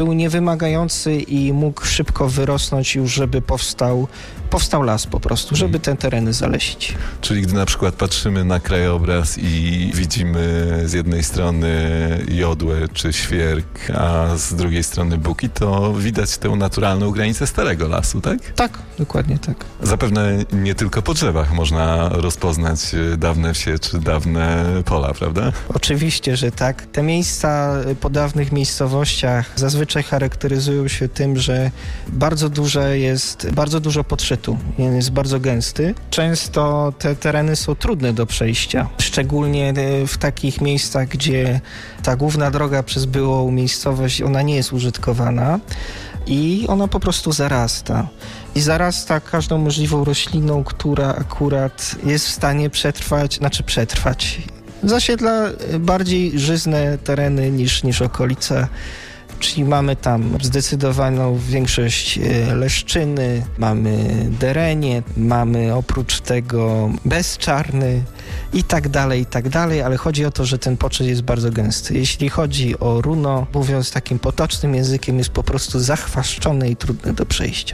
Był niewymagający i mógł szybko wyrosnąć już, żeby powstał las po prostu, żeby te tereny zalesić. Czyli gdy na przykład patrzymy na krajobraz i widzimy z jednej strony jodłę czy świerk, a z drugiej strony buki, to widać tę naturalną granicę starego lasu, tak? Tak, dokładnie tak. Zapewne nie tylko po drzewach można rozpoznać dawne wsie czy dawne pola, prawda? Oczywiście, że tak. Te miejsca po dawnych miejscowościach zazwyczaj charakteryzują się tym, że bardzo dużo podszytu. Jest bardzo gęsty. Często te tereny są trudne do przejścia, szczególnie w takich miejscach, gdzie ta główna droga przez byłą miejscowość, ona nie jest użytkowana i ona po prostu zarasta. I zarasta każdą możliwą rośliną, która akurat jest w stanie przetrwać. Zasiedla bardziej żyzne tereny niż okolice. Czyli mamy tam zdecydowaną większość leszczyny, mamy derenie, mamy oprócz tego bezczarny i tak dalej, ale chodzi o to, że ten poczet jest bardzo gęsty. Jeśli chodzi o runo, mówiąc takim potocznym językiem, jest po prostu zachwaszczone i trudne do przejścia.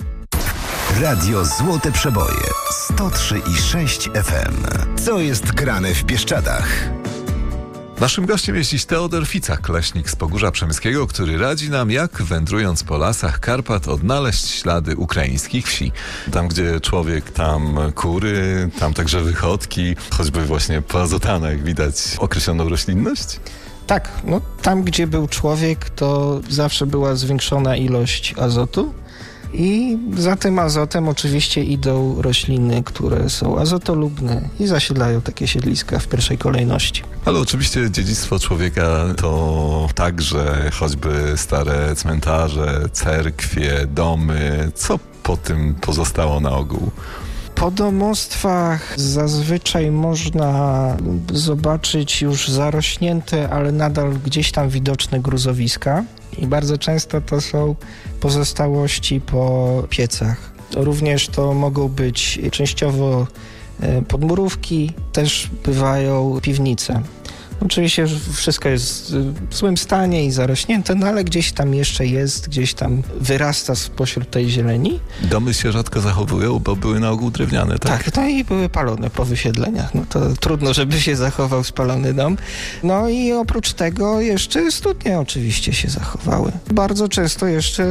Radio Złote Przeboje 103,6 FM. Co jest grane w Bieszczadach? Naszym gościem jest dziś Teodor Ficak, leśnik z Pogórza Przemyskiego, który radzi nam, jak wędrując po lasach Karpat odnaleźć ślady ukraińskich wsi. Tam, gdzie człowiek, tam kury, tam także wychodki, choćby właśnie po azotanach widać określoną roślinność? Tak, tam gdzie był człowiek, to zawsze była zwiększona ilość azotu. I za tym azotem oczywiście idą rośliny, które są azotolubne i zasiedlają takie siedliska w pierwszej kolejności. Ale oczywiście dziedzictwo człowieka to także choćby stare cmentarze, cerkwie, domy. Co po tym pozostało na ogół? Po domostwach zazwyczaj można zobaczyć już zarośnięte, ale nadal gdzieś tam widoczne gruzowiska. I bardzo często to są pozostałości po piecach. Również to mogą być częściowo podmurówki, też bywają piwnice. Oczywiście wszystko jest w złym stanie i zarośnięte, ale gdzieś tam jeszcze jest, gdzieś tam wyrasta spośród tej zieleni. Domy się rzadko zachowują, bo były na ogół drewniane, tak? Tak, i były palone po wysiedleniach. To trudno, żeby się zachował spalony dom. I oprócz tego jeszcze studnie oczywiście się zachowały. Bardzo często jeszcze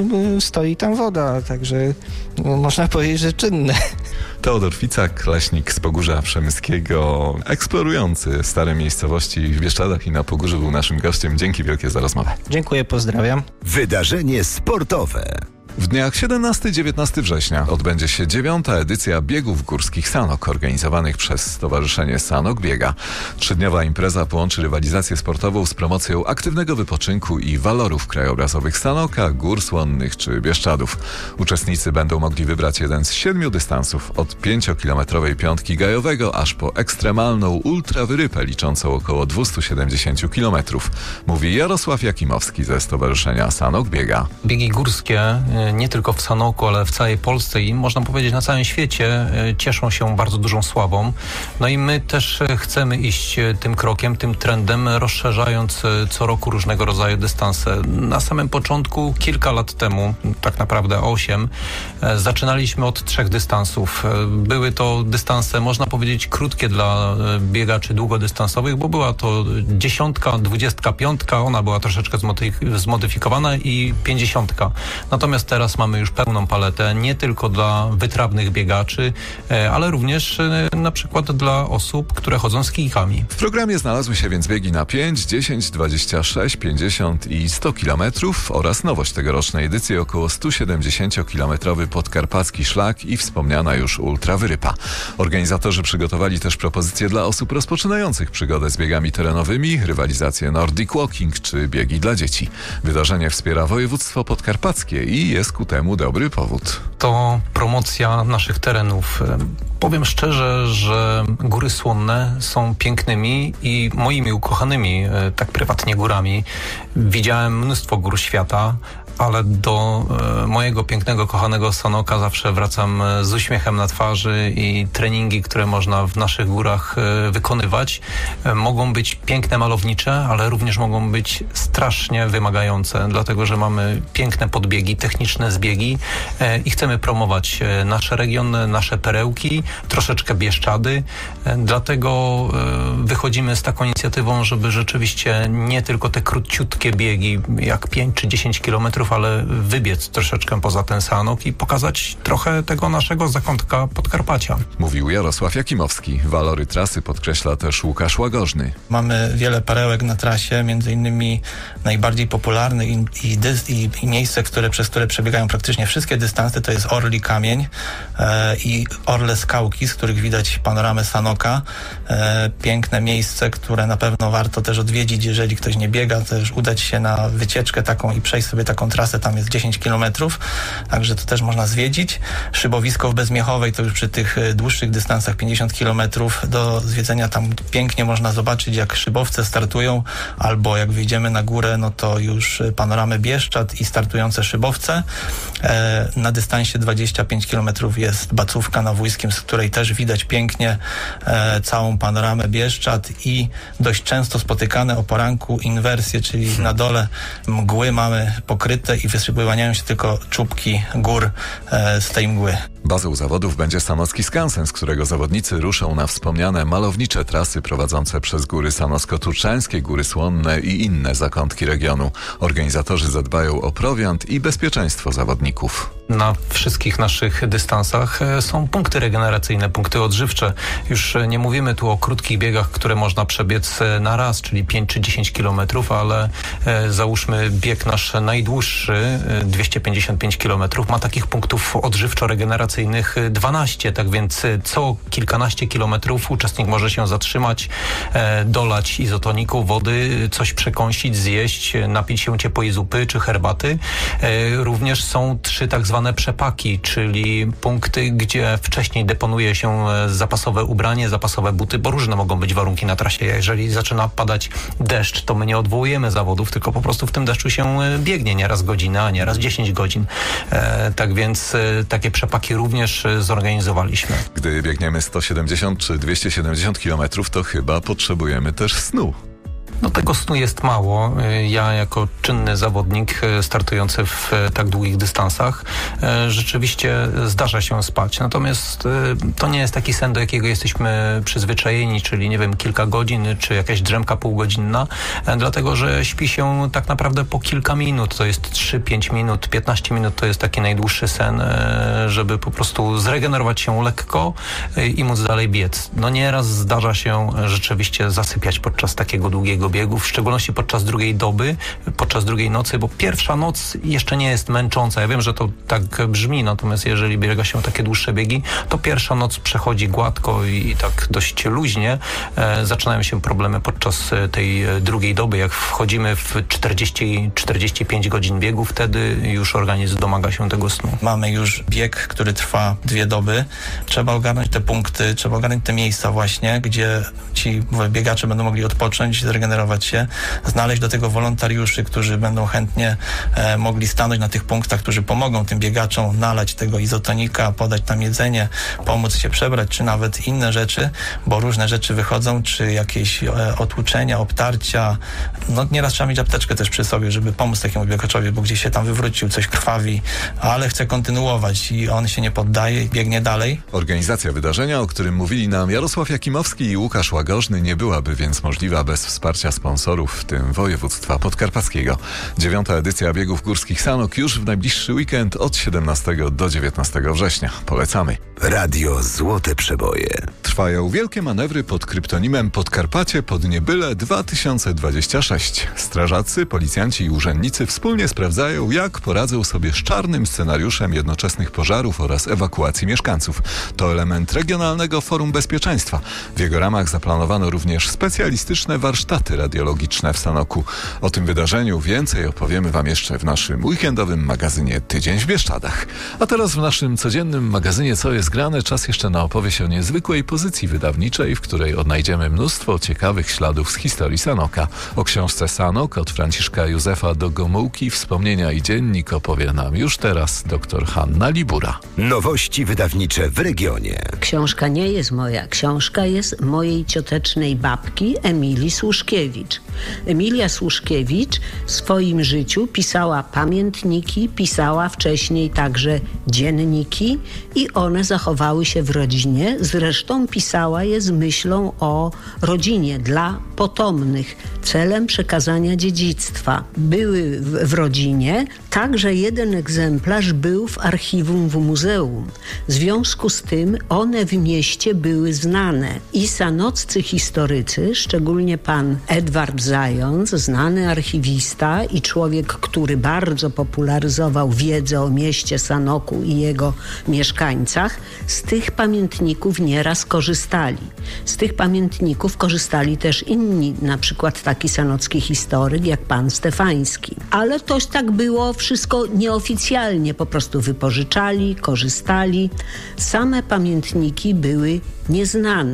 stoi tam woda, także można powiedzieć, że czynne. Teodor Ficak, leśnik z Pogórza Przemyskiego, eksplorujący stare miejscowości w Bieszczadach i na Pogórzu, był naszym gościem. Dzięki wielkie za rozmowę. Dziękuję, pozdrawiam. Wydarzenie sportowe. W dniach 17-19 września odbędzie się 9. edycja biegów górskich Sanok organizowanych przez Stowarzyszenie Sanok Biega. 3-dniowa impreza połączy rywalizację sportową z promocją aktywnego wypoczynku i walorów krajobrazowych Sanoka, gór słonnych czy Bieszczadów. Uczestnicy będą mogli wybrać jeden z 7 dystansów, od 5-kilometrowej piątki gajowego aż po ekstremalną ultrawyrypę liczącą około 270 km. Mówi Jarosław Jakimowski ze Stowarzyszenia Sanok Biega. Biegi górskie nie tylko w Sanoku, ale w całej Polsce i można powiedzieć na całym świecie cieszą się bardzo dużą sławą. I my też chcemy iść tym krokiem, tym trendem, rozszerzając co roku różnego rodzaju dystanse. Na samym początku, kilka lat temu, tak naprawdę 8, zaczynaliśmy od 3 dystansów. Były to dystanse, można powiedzieć, krótkie dla biegaczy długodystansowych, bo była to 10, 25, ona była troszeczkę zmodyfikowana i 50. Natomiast teraz mamy już pełną paletę, nie tylko dla wytrawnych biegaczy, ale również na przykład dla osób, które chodzą z kijkami. W programie znalazły się więc biegi na 5, 10, 26, 50 i 100 km oraz nowość tegorocznej edycji, około 170-kilometrowy podkarpacki szlak i wspomniana już ultrawyrypa. Organizatorzy przygotowali też propozycje dla osób rozpoczynających przygodę z biegami terenowymi, rywalizację Nordic Walking czy biegi dla dzieci. Wydarzenie wspiera województwo podkarpackie i jest ku temu dobry powód. To promocja naszych terenów. Powiem szczerze, że góry słonne są pięknymi i moimi ukochanymi, tak prywatnie, górami. Widziałem mnóstwo gór świata, ale do mojego pięknego, kochanego Sanoka zawsze wracam z uśmiechem na twarzy i treningi, które można w naszych górach wykonywać, mogą być piękne, malownicze, ale również mogą być strasznie wymagające, dlatego że mamy piękne podbiegi, techniczne zbiegi i chcemy promować nasz region, nasze perełki, troszeczkę Bieszczady. Dlatego wychodzimy z taką inicjatywą, żeby rzeczywiście nie tylko te króciutkie biegi, jak 5 czy 10 kilometrów, ale wybiec troszeczkę poza ten Sanok i pokazać trochę tego naszego zakątka Podkarpacia. Mówił Jarosław Jakimowski. Walory trasy podkreśla też Łukasz Łagożny. Mamy wiele perełek na trasie, między innymi najbardziej popularny i miejsce, przez które przebiegają praktycznie wszystkie dystanse, to jest Orli Kamień i Orle Skałki, z których widać panoramę Sanoka. Piękne miejsce, które na pewno warto też odwiedzić, jeżeli ktoś nie biega, też udać się na wycieczkę taką i przejść sobie taką trasę, tam jest 10 kilometrów, także to też można zwiedzić. Szybowisko w Bezmiechowej to już przy tych dłuższych dystansach 50 kilometrów do zwiedzenia, tam pięknie można zobaczyć, jak szybowce startują, albo jak wyjdziemy na górę, no to już panoramę Bieszczad i startujące szybowce. Na dystansie 25 kilometrów jest Bacówka na Wójskim, z której też widać pięknie całą panoramę Bieszczad i dość często spotykane o poranku inwersje, czyli na dole mgły mamy pokryte i wyłaniają się tylko czubki gór z tej mgły. Bazą zawodów będzie Sanocki Skansen, z którego zawodnicy ruszą na wspomniane malownicze trasy prowadzące przez góry Sanocko-Turczańskie, Góry Słonne i inne zakątki regionu. Organizatorzy zadbają o prowiant i bezpieczeństwo zawodników. Na wszystkich naszych dystansach są punkty regeneracyjne, punkty odżywcze. Już nie mówimy tu o krótkich biegach, które można przebiec na raz, czyli 5 czy 10 kilometrów, ale załóżmy bieg nasz najdłuższy, 255 kilometrów, ma takich punktów odżywczo-regeneracyjnych 12, tak więc co kilkanaście kilometrów uczestnik może się zatrzymać, dolać izotoniku, wody, coś przekąsić, zjeść, napić się ciepłej zupy czy herbaty. Również są 3 tak zwane przepaki, czyli punkty, gdzie wcześniej deponuje się zapasowe ubranie, zapasowe buty, bo różne mogą być warunki na trasie. Jeżeli zaczyna padać deszcz, to my nie odwołujemy zawodów, tylko po prostu w tym deszczu się biegnie nieraz godzinę, a nieraz 10 godzin. Tak więc takie przepaki również zorganizowaliśmy. Gdy biegniemy 170 czy 270 kilometrów, to chyba potrzebujemy też snu. No tego snu jest mało. Ja jako czynny zawodnik startujący w tak długich dystansach rzeczywiście zdarza się spać. Natomiast to nie jest taki sen, do jakiego jesteśmy przyzwyczajeni, czyli nie wiem, kilka godzin, czy jakaś drzemka półgodzinna, dlatego że śpi się tak naprawdę po kilka minut. To jest 3-5 minut, 15 minut to jest taki najdłuższy sen, żeby po prostu zregenerować się lekko i móc dalej biec. No nieraz zdarza się rzeczywiście zasypiać podczas takiego długiego biegu, w szczególności podczas drugiej doby, podczas drugiej nocy, bo pierwsza noc jeszcze nie jest męcząca. Ja wiem, że to tak brzmi, natomiast jeżeli biega się takie dłuższe biegi, to pierwsza noc przechodzi gładko i tak dość luźnie. Zaczynają się problemy podczas tej drugiej doby. Jak wchodzimy w 40-45 godzin biegu, wtedy już organizm domaga się tego snu. Mamy już bieg, który trwa 2 doby. Trzeba ogarnąć te punkty, trzeba ogarnąć te miejsca właśnie, gdzie ci biegacze będą mogli odpocząć, zregenerować się, znaleźć do tego wolontariuszy, którzy będą chętnie mogli stanąć na tych punktach, którzy pomogą tym biegaczom nalać tego izotonika, podać tam jedzenie, pomóc się przebrać, czy nawet inne rzeczy, bo różne rzeczy wychodzą, czy jakieś otłuczenia, obtarcia. No nieraz trzeba mieć apteczkę też przy sobie, żeby pomóc takiemu biegaczowi, bo gdzieś się tam wywrócił, coś krwawi, ale chce kontynuować i on się nie poddaje i biegnie dalej. Organizacja wydarzenia, o którym mówili nam Jarosław Jakimowski i Łukasz Łagożny, nie byłaby więc możliwa bez wsparcia sponsorów, w tym województwa podkarpackiego. 9. edycja biegów górskich Sanok już w najbliższy weekend od 17 do 19 września. Polecamy. Radio Złote Przeboje. Trwają wielkie manewry pod kryptonimem Podkarpacie pod Niebyle 2026. Strażacy, policjanci i urzędnicy wspólnie sprawdzają, jak poradzą sobie z czarnym scenariuszem jednoczesnych pożarów oraz ewakuacji mieszkańców. To element Regionalnego Forum Bezpieczeństwa. W jego ramach zaplanowano również specjalistyczne warsztaty antyradiologiczne w Sanoku. O tym wydarzeniu więcej opowiemy Wam jeszcze w naszym weekendowym magazynie Tydzień w Bieszczadach. A teraz w naszym codziennym magazynie Co jest grane? Czas jeszcze na opowieść o niezwykłej pozycji wydawniczej, w której odnajdziemy mnóstwo ciekawych śladów z historii Sanoka. O książce Sanok od Franciszka Józefa do Gomułki wspomnienia i dziennik opowie nam już teraz dr Hanna Libura. Nowości wydawnicze w regionie. Książka nie jest moja. Książka jest mojej ciotecznej babki Emilii Słuszkiewicz. Emilia Słuszkiewicz w swoim życiu pisała pamiętniki, pisała wcześniej także dzienniki i one zachowały się w rodzinie. Zresztą pisała je z myślą o rodzinie dla potomnych, celem przekazania dziedzictwa. Były w rodzinie, także jeden egzemplarz był w archiwum w muzeum. W związku z tym one w mieście były znane i sanoccy historycy, szczególnie pan Edward Zając, znany archiwista i człowiek, który bardzo popularyzował wiedzę o mieście Sanoku i jego mieszkańcach, z tych pamiętników nieraz korzystali. Z tych pamiętników korzystali też inni, na przykład taki sanocki historyk jak pan Stefański. Ale to tak było wszystko nieoficjalnie, po prostu wypożyczali, korzystali. Same pamiętniki były nieznane.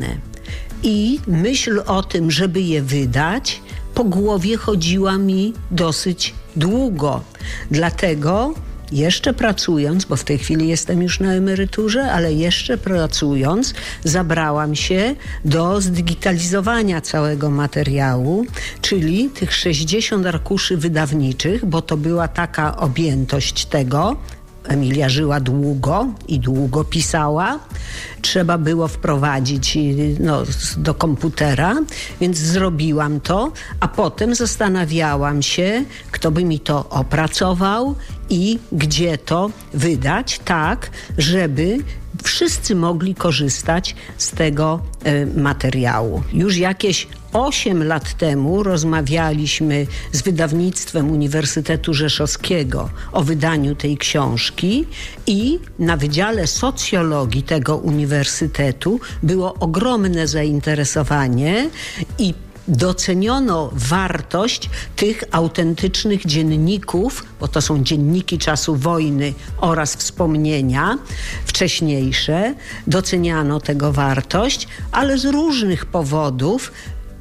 I myśl o tym, żeby je wydać, po głowie chodziła mi dosyć długo. Dlatego jeszcze pracując, bo w tej chwili jestem już na emeryturze, ale jeszcze pracując, zabrałam się do zdigitalizowania całego materiału, czyli tych 60 arkuszy wydawniczych, bo to była taka objętość tego. Emilia żyła długo i długo pisała. Trzeba było wprowadzić do komputera, więc zrobiłam to, a potem zastanawiałam się, kto by mi to opracował i gdzie to wydać, tak, żeby wszyscy mogli korzystać z tego materiału. Już jakieś 8 lat temu rozmawialiśmy z wydawnictwem Uniwersytetu Rzeszowskiego o wydaniu tej książki i na Wydziale Socjologii tego uniwersytetu było ogromne zainteresowanie i doceniono wartość tych autentycznych dzienników, bo to są dzienniki czasu wojny oraz wspomnienia wcześniejsze. Doceniano tego wartość, ale z różnych powodów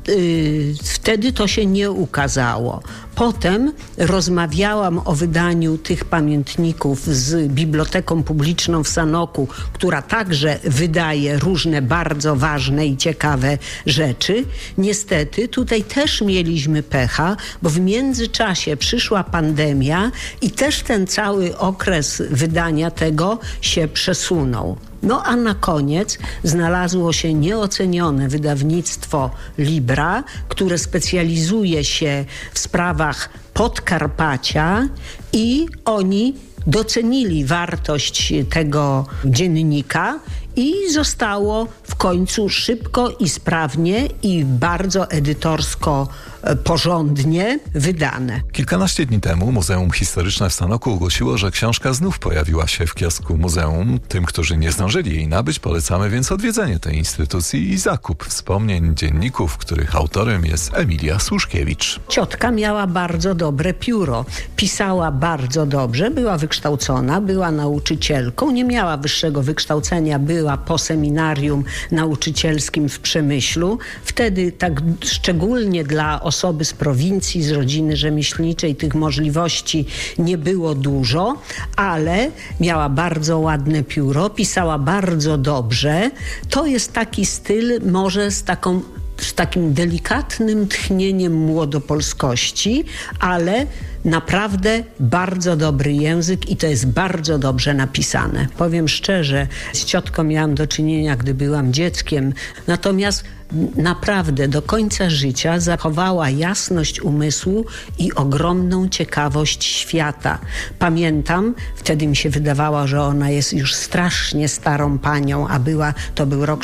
wtedy to się nie ukazało. Potem rozmawiałam o wydaniu tych pamiętników z Biblioteką Publiczną w Sanoku, która także wydaje różne bardzo ważne i ciekawe rzeczy. Niestety tutaj też mieliśmy pecha, bo w międzyczasie przyszła pandemia i też ten cały okres wydania tego się przesunął. No a na koniec znalazło się nieocenione wydawnictwo Libra, które specjalizuje się w sprawach Podkarpacia i oni docenili wartość tego dziennika i zostało w końcu szybko i sprawnie i bardzo edytorsko porządnie wydane. Kilkanaście dni temu Muzeum Historyczne w Sanoku ogłosiło, że książka znów pojawiła się w kiosku muzeum. Tym, którzy nie zdążyli jej nabyć, polecamy więc odwiedzenie tej instytucji i zakup wspomnień dzienników, których autorem jest Emilia Słuszkiewicz. Ciotka miała bardzo dobre pióro. Pisała bardzo dobrze, była wykształcona, była nauczycielką, nie miała wyższego wykształcenia, była po seminarium nauczycielskim w Przemyślu. Wtedy tak szczególnie dla osoby z prowincji, z rodziny rzemieślniczej tych możliwości nie było dużo, ale miała bardzo ładne pióro, pisała bardzo dobrze. To jest taki styl może z takim delikatnym tchnieniem młodopolskości, ale naprawdę bardzo dobry język i to jest bardzo dobrze napisane. Powiem szczerze, z ciotką miałam do czynienia, gdy byłam dzieckiem, natomiast naprawdę do końca życia zachowała jasność umysłu i ogromną ciekawość świata. Pamiętam, wtedy mi się wydawało, że ona jest już strasznie starą panią, a to był rok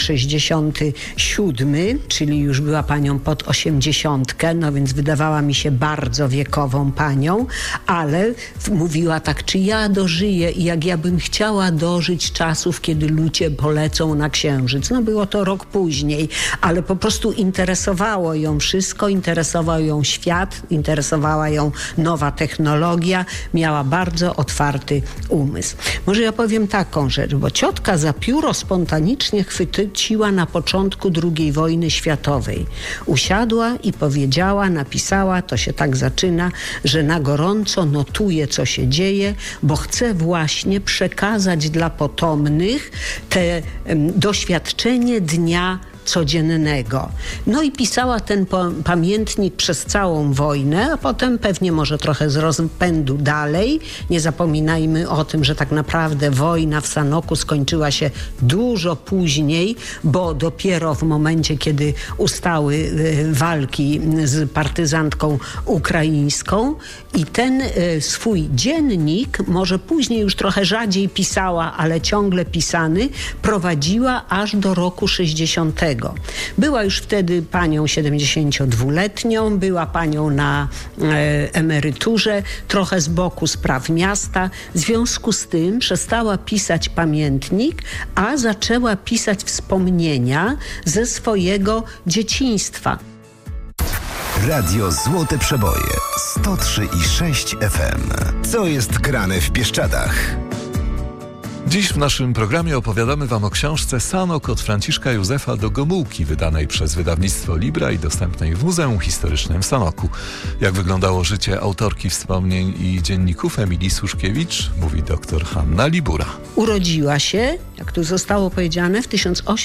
67, czyli już była panią pod 80, no więc wydawała mi się bardzo wiekową panią. nią, ale mówiła tak, czy ja dożyję i jak ja bym chciała dożyć czasów, kiedy ludzie polecą na Księżyc. No było to rok później, ale po prostu interesowało ją wszystko, interesował ją świat, interesowała ją nowa technologia, miała bardzo otwarty umysł. Może ja powiem taką rzecz, bo ciotka za pióro spontanicznie chwyciła na początku II wojny światowej. Usiadła i powiedziała, napisała, to się tak zaczyna, że na gorąco notuje, co się dzieje, bo chce właśnie przekazać dla potomnych te doświadczenie dnia codziennego. No i pisała ten pamiętnik przez całą wojnę, a potem pewnie może trochę z rozpędu dalej. Nie zapominajmy o tym, że tak naprawdę wojna w Sanoku skończyła się dużo później, bo dopiero w momencie, kiedy ustały walki z partyzantką ukraińską i ten swój dziennik, może później już trochę rzadziej pisała, ale ciągle pisany, prowadziła aż do roku 60. Była już wtedy panią 72-letnią, była panią na emeryturze, trochę z boku spraw miasta. W związku z tym przestała pisać pamiętnik, a zaczęła pisać wspomnienia ze swojego dzieciństwa. Radio Złote Przeboje 103,6 FM. Co jest grane w Bieszczadach? Dziś w naszym programie opowiadamy Wam o książce Sanok od Franciszka Józefa do Gomułki, wydanej przez wydawnictwo Libra i dostępnej w Muzeum Historycznym w Sanoku. Jak wyglądało życie autorki wspomnień i dzienników Emilii Suszkiewicz, mówi dr Hanna Libura. Urodziła się, jak tu zostało powiedziane, w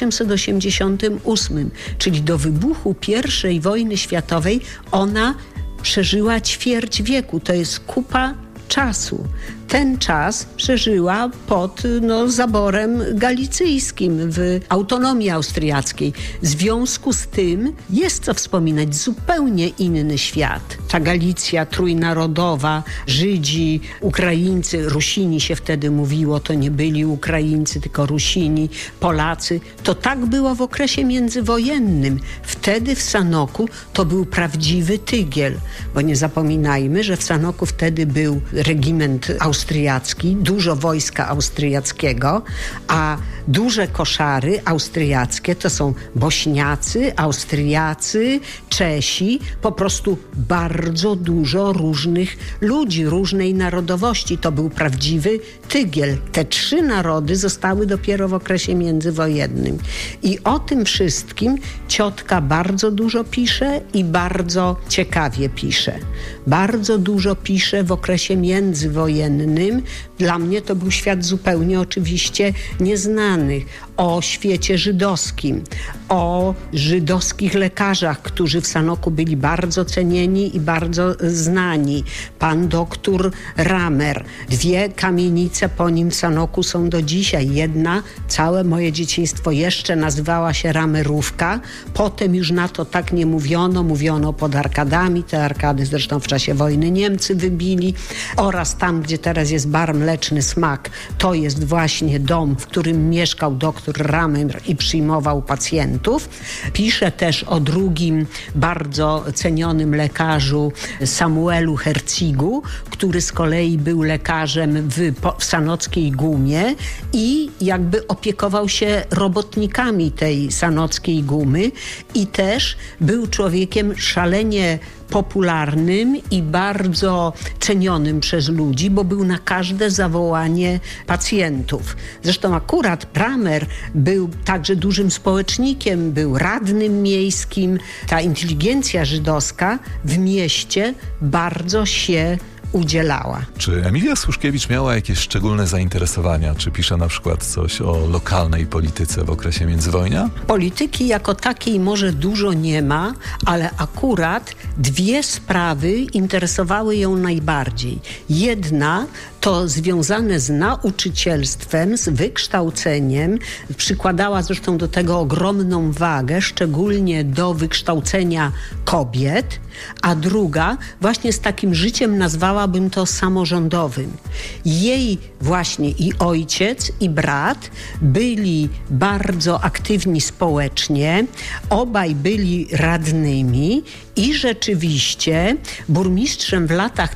1888, czyli do wybuchu I wojny światowej ona przeżyła ćwierć wieku. To jest kupa czasu. Ten czas przeżyła pod zaborem galicyjskim w autonomii austriackiej. W związku z tym jest co wspominać, zupełnie inny świat. Ta Galicja trójnarodowa, Żydzi, Ukraińcy, Rusini się wtedy mówiło, to nie byli Ukraińcy, tylko Rusini, Polacy. To tak było w okresie międzywojennym. Wtedy w Sanoku to był prawdziwy tygiel, bo nie zapominajmy, że w Sanoku wtedy był regiment austriacki, dużo wojska austriackiego, a duże koszary austriackie to są Bośniacy, Austriacy, Czesi, po prostu bardzo dużo różnych ludzi, różnej narodowości. To był prawdziwy tygiel. Te 3 narody zostały dopiero w okresie międzywojennym. I o tym wszystkim ciotka bardzo dużo pisze i bardzo ciekawie pisze. Bardzo dużo pisze w okresie międzywojennym. Dla mnie to był świat zupełnie oczywiście nieznany. O świecie żydowskim, o żydowskich lekarzach, którzy w Sanoku byli bardzo cenieni i bardzo znani. Pan doktor Ramer. 2 kamienice po nim w Sanoku są do dzisiaj. Jedna, całe moje dzieciństwo jeszcze nazywała się Ramerówka. Potem już na to tak nie mówiono. Mówiono pod arkadami. Te arkady zresztą w czasie wojny Niemcy wybili. Oraz tam, gdzie teraz jest bar Mleczny Smak, to jest właśnie dom, w którym mieszkał doktor Ramer i przyjmował pacjentów. Pisze też o drugim bardzo cenionym lekarzu Samuelu Hercigu, który z kolei był lekarzem w sanockiej Gumie i jakby opiekował się robotnikami tej sanockiej Gumy i też był człowiekiem szalenie popularnym i bardzo cenionym przez ludzi, bo był na każde zawołanie pacjentów. Zresztą akurat Ramer był także dużym społecznikiem, był radnym miejskim. Ta inteligencja żydowska w mieście bardzo się udzielała. Czy Emilia Suszkiewicz miała jakieś szczególne zainteresowania? Czy pisze na przykład coś o lokalnej polityce w okresie międzywojnia? Polityki jako takiej może dużo nie ma, ale akurat 2 sprawy interesowały ją najbardziej. Jedna to to związane z nauczycielstwem, z wykształceniem. Przykładała zresztą do tego ogromną wagę, szczególnie do wykształcenia kobiet, a druga właśnie z takim życiem, nazwałabym to samorządowym. Jej właśnie i ojciec, i brat byli bardzo aktywni społecznie, obaj byli radnymi i rzeczywiście burmistrzem w latach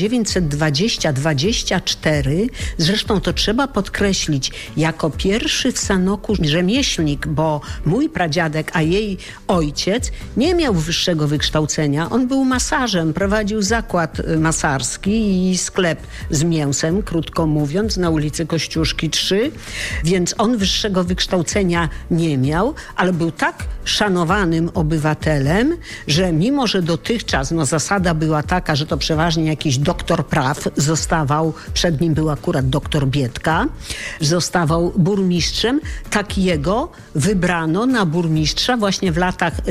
1920-24, zresztą to trzeba podkreślić, jako pierwszy w Sanoku rzemieślnik, bo mój pradziadek, a jej ojciec nie miał wyższego wykształcenia. On był masarzem, prowadził zakład masarski i sklep z mięsem, krótko mówiąc, na ulicy Kościuszki 3, więc on wyższego wykształcenia nie miał, ale był tak szanowanym obywatelem, że mimo, że dotychczas zasada była taka, że to przeważnie jakiś doktor praw zostawał, przed nim był akurat doktor Biedka, zostawał burmistrzem, tak jego wybrano na burmistrza właśnie w latach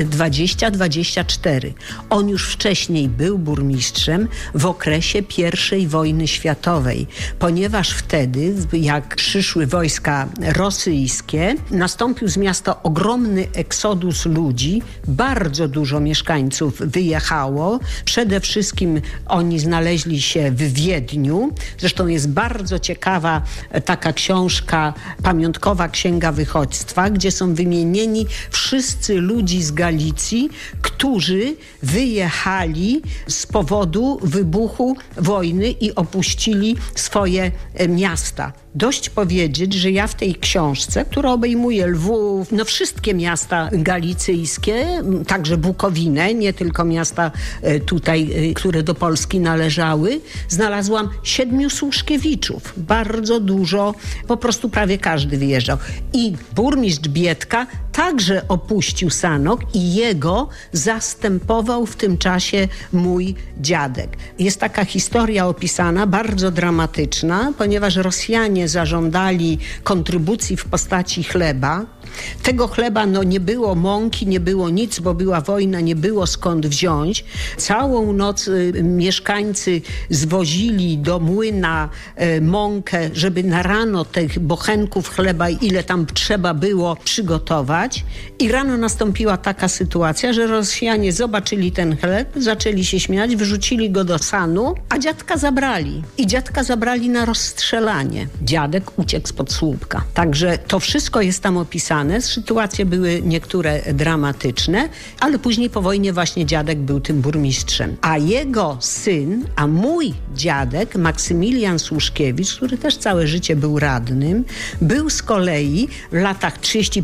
20-24. On już wcześniej był burmistrzem w okresie I wojny światowej, ponieważ wtedy, jak przyszły wojska rosyjskie, nastąpił z miasta ogromny eksodus ludzi, bardzo dużo mieszkańców wyjechało. Przede wszystkim oni znaleźli się w Wiedniu. Zresztą jest bardzo ciekawa taka książka, pamiątkowa Księga Wychodźstwa, gdzie są wymienieni wszyscy ludzi z Galicji, którzy wyjechali z powodu wybuchu wojny i opuścili swoje miasta. Dość powiedzieć, że ja w tej książce, która obejmuje Lwów, wszystkie miasta galicyjskie, także Bukowinę, nie tylko miasta tutaj, które do Polski należały, znalazłam 7 Słuszkiewiczów. Bardzo dużo, po prostu prawie każdy wyjeżdżał. I burmistrz Biedka także opuścił Sanok i jego zastępował w tym czasie mój dziadek. Jest taka historia opisana, bardzo dramatyczna, ponieważ Rosjanie zażądali kontrybucji w postaci chleba. Tego chleba nie było, mąki, nie było nic, bo była wojna, nie było skąd wziąć. Całą noc mieszkańcy zwozili do młyna mąkę, żeby na rano tych bochenków chleba, ile tam trzeba było, przygotować. I rano nastąpiła taka sytuacja, że Rosjanie zobaczyli ten chleb, zaczęli się śmiać, wyrzucili go do Sanu, a dziadka zabrali. I dziadka zabrali na rozstrzelanie. Dziadek uciekł spod słupka. Także to wszystko jest tam opisane. Sytuacje były niektóre dramatyczne, ale później po wojnie właśnie dziadek był tym burmistrzem. A jego syn, a mój dziadek, Maksymilian Słuszkiewicz, który też całe życie był radnym, był z kolei w latach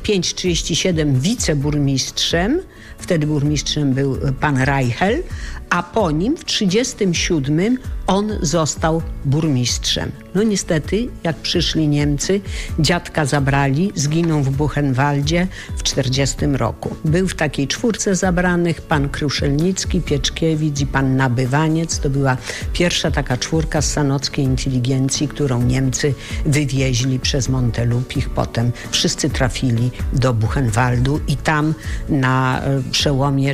35-37 wiceburmistrzem. Wtedy burmistrzem był pan Reichel, a po nim w 1937 on został burmistrzem. Niestety, jak przyszli Niemcy, dziadka zabrali, zginął w Buchenwaldzie w 1940 roku. Był w takiej 4 zabranych, pan Kruszelnicki, Pieczkiewicz i pan Nabywaniec. To była pierwsza taka 4 z sanockiej inteligencji, którą Niemcy wywieźli przez Montelupich. Potem wszyscy trafili do Buchenwaldu i tam na przełomie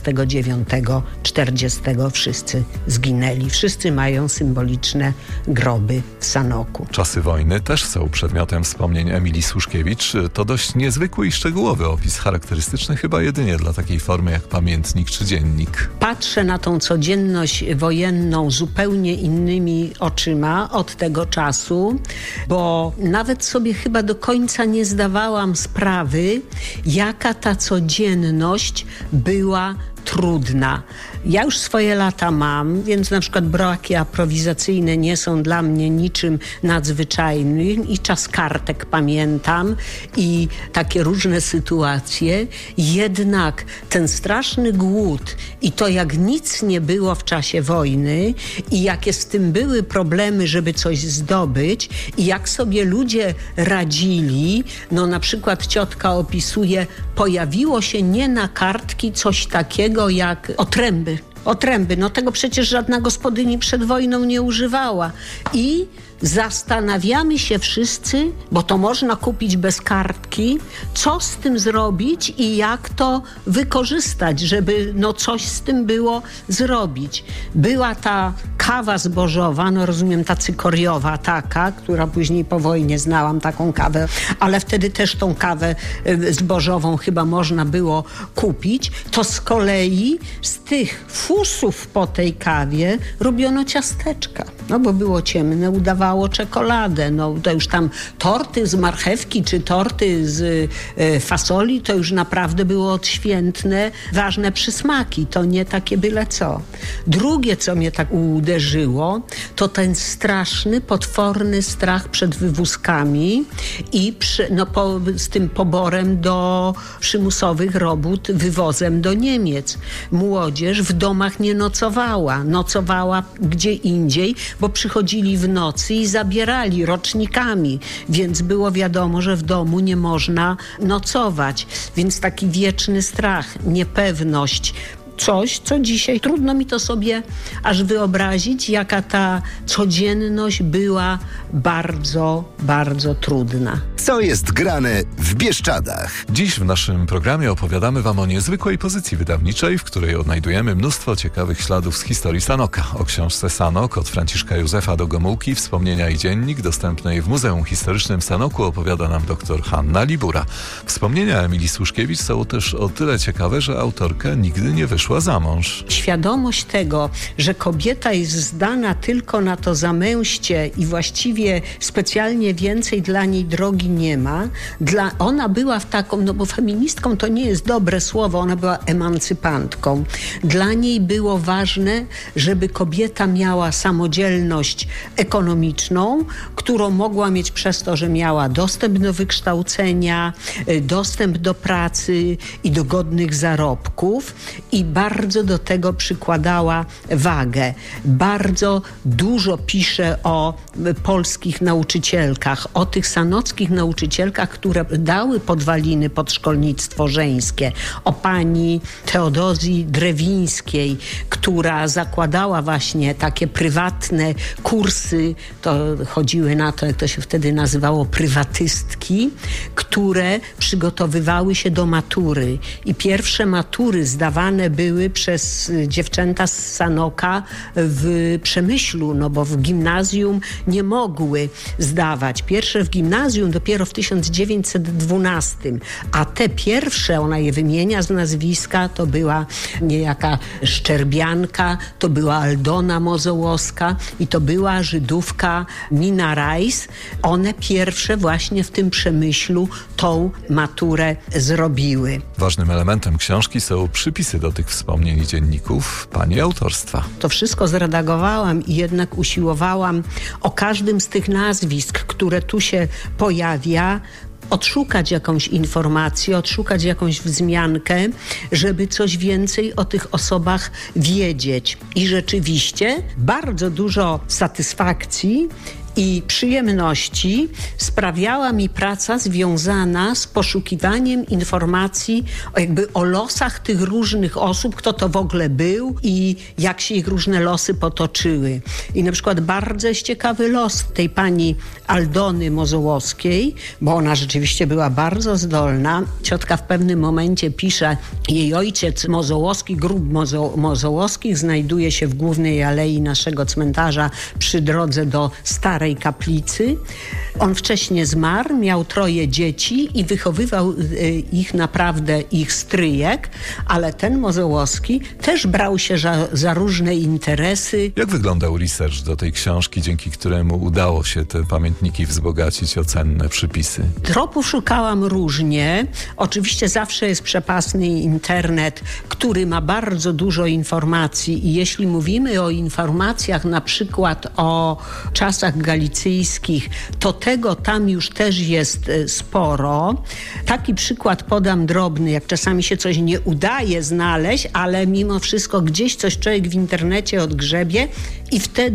39-40 wszyscy zginęli. Wszyscy mają symboliczne groby w Sanoku. Czasy wojny też są przedmiotem wspomnień Emilii Słuszkiewicz. To dość niezwykły i szczegółowy opis, charakterystyczny chyba jedynie dla takiej formy jak pamiętnik czy dziennik. Patrzę na tą codzienność wojenną zupełnie innymi oczyma od tego czasu, bo nawet sobie chyba do końca nie zdawałam sprawy, jaka ta codzienność była trudna. Ja już swoje lata mam, więc na przykład braki aprowizacyjne nie są dla mnie niczym nadzwyczajnym i czas kartek pamiętam i takie różne sytuacje. Jednak ten straszny głód i to, jak nic nie było w czasie wojny i jakie z tym były problemy, żeby coś zdobyć i jak sobie ludzie radzili, na przykład ciotka opisuje, pojawiło się nie na kartki coś takiego jak otręby. Tego przecież żadna gospodyni przed wojną nie używała. I zastanawiamy się wszyscy, bo to można kupić bez kartki, co z tym zrobić i jak to wykorzystać, żeby coś z tym było zrobić. Była ta kawa zbożowa, rozumiem, ta cykoriowa taka, która później po wojnie znałam taką kawę, ale wtedy też tą kawę zbożową chyba można było kupić. To z kolei z tych fusów po tej kawie robiono ciasteczka, bo było ciemne, udawało czekoladę. To już tam torty z marchewki czy torty z fasoli, to już naprawdę było odświętne, ważne przysmaki. To nie takie byle co. Drugie, co mnie tak uderzyło, to ten straszny, potworny strach przed wywózkami i z tym poborem do przymusowych robót, wywozem do Niemiec. Młodzież w domach nie nocowała. Nocowała gdzie indziej, bo przychodzili w nocy i zabierali rocznikami, więc było wiadomo, że w domu nie można nocować. Więc taki wieczny strach, niepewność, coś, co dzisiaj trudno mi to sobie aż wyobrazić, jaka ta codzienność była bardzo, bardzo trudna. Co jest grane w Bieszczadach? Dziś w naszym programie opowiadamy Wam o niezwykłej pozycji wydawniczej, w której odnajdujemy mnóstwo ciekawych śladów z historii Sanoka. O książce Sanok od Franciszka Józefa do Gomułki, wspomnienia i dziennik dostępnej w Muzeum Historycznym w Sanoku opowiada nam dr Hanna Libura. Wspomnienia Emilii Słuszkiewicz są też o tyle ciekawe, że autorka nigdy nie wyszła za mąż. Świadomość tego, że kobieta jest zdana tylko na to zamęście i właściwie specjalnie więcej dla niej drogi nie ma. Ona była w taką, bo feministką to nie jest dobre słowo, ona była emancypantką. Dla niej było ważne, żeby kobieta miała samodzielność ekonomiczną, którą mogła mieć przez to, że miała dostęp do wykształcenia, dostęp do pracy i do godnych zarobków i bardzo do tego przykładała wagę. Bardzo dużo pisze o polskich nauczycielkach, o tych sanockich nauczycielkach, które dały podwaliny pod szkolnictwo żeńskie. O pani Teodozji Drewińskiej, która zakładała właśnie takie prywatne kursy, to chodziły na to, jak to się wtedy nazywało, prywatystki, które przygotowywały się do matury. I pierwsze matury zdawane były przez dziewczęta z Sanoka w Przemyślu, bo w gimnazjum nie mogły zdawać. Pierwsze w gimnazjum dopiero w 1912, a te pierwsze, ona je wymienia z nazwiska, to była niejaka Szczerbianka, to była Aldona Mozołowska i to była Żydówka Mina Rajs. One pierwsze właśnie w tym Przemyślu tą maturę zrobiły. Ważnym elementem książki są przypisy do tych wspomnień i dzienników pani autorstwa. To wszystko zredagowałam i jednak usiłowałam o każdym z tych nazwisk, które tu się pojawia, odszukać jakąś informację, odszukać jakąś wzmiankę, żeby coś więcej o tych osobach wiedzieć. I rzeczywiście bardzo dużo satysfakcji i przyjemności sprawiała mi praca związana z poszukiwaniem informacji o losach tych różnych osób, kto to w ogóle był i jak się ich różne losy potoczyły. I na przykład bardzo jest ciekawy los tej pani Aldony Mozołowskiej, bo ona rzeczywiście była bardzo zdolna. Ciotka w pewnym momencie pisze, jej ojciec Mozołowski, grób Mozołowskich znajduje się w głównej alei naszego cmentarza przy drodze do Starej Kaplicy. On wcześniej zmarł, miał 3 dzieci i wychowywał ich stryjek, ale ten Mozołowski też brał się za różne interesy. Jak wyglądał research do tej książki, dzięki któremu udało się te pamiętniki wzbogacić o cenne przypisy? Tropów szukałam różnie. Oczywiście zawsze jest przepastny internet, który ma bardzo dużo informacji i jeśli mówimy o informacjach na przykład o czasach galicyjskich, to tego tam już też jest sporo. Taki przykład podam drobny, jak czasami się coś nie udaje znaleźć, ale mimo wszystko gdzieś coś człowiek w internecie odgrzebie i wtedy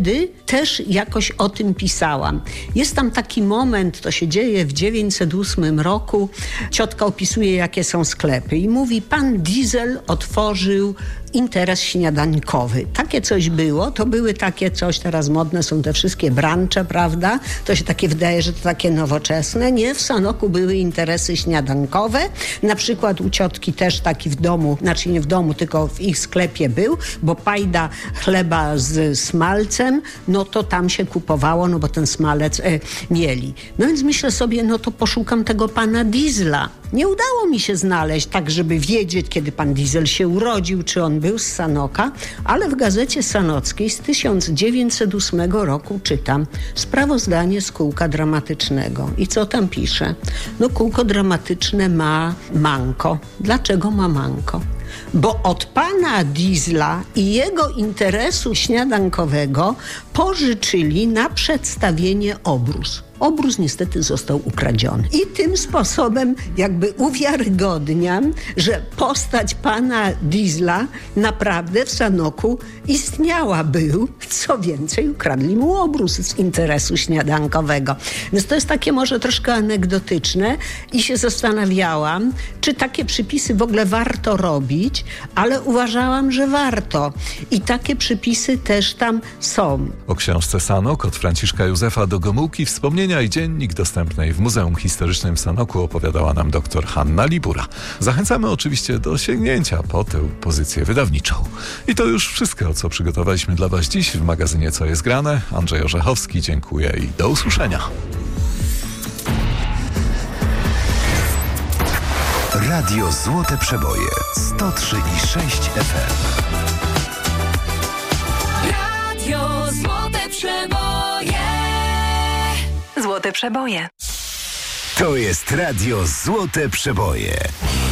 też jakoś o tym pisałam. Jest tam taki moment, to się dzieje w 908 roku. Ciotka opisuje, jakie są sklepy i mówi, pan Diesel otworzył interes śniadankowy. Takie coś było, to były takie coś, teraz modne są te wszystkie brancze, prawda? To się takie wydaje, że to takie nowoczesne. Nie, w Sanoku były interesy śniadankowe. Na przykład u ciotki też taki w domu, znaczy nie w domu, tylko w ich sklepie był, bo pajda chleba z smalcem, no to tam się kupowało, no bo ten smalec mieli. No więc myślę sobie, no to poszukam tego pana Diesla. Nie udało mi się znaleźć tak, żeby wiedzieć, kiedy pan Diesel się urodził, czy on był z Sanoka, ale w gazecie sanockiej z 1908 roku czytam sprawozdanie z kółka dramatycznego. I co tam pisze? No kółko dramatyczne ma manko. Dlaczego ma manko? Bo od pana Diesla i jego interesu śniadankowego pożyczyli na przedstawienie obrus. Obrus niestety został ukradziony. I tym sposobem jakby uwiarygodniam, że postać pana Diesla naprawdę w Sanoku istniała. Był, co więcej, ukradli mu obrus z interesu śniadankowego. Więc to jest takie może troszkę anegdotyczne i się zastanawiałam, czy takie przypisy w ogóle warto robić, ale uważałam, że warto. I takie przypisy też tam są. O książce Sanok od Franciszka Józefa do Gomułki wspomnienia i dziennik dostępnej w Muzeum Historycznym w Sanoku opowiadała nam dr Hanna Libura. Zachęcamy oczywiście do sięgnięcia po tę pozycję wydawniczą. I to już wszystko, co przygotowaliśmy dla Was dziś w magazynie Co jest grane. Andrzej Orzechowski, dziękuję i do usłyszenia. Radio Złote Przeboje 103,6 FM. Radio Złote Przeboje. Złote Przeboje. To jest Radio Złote Przeboje.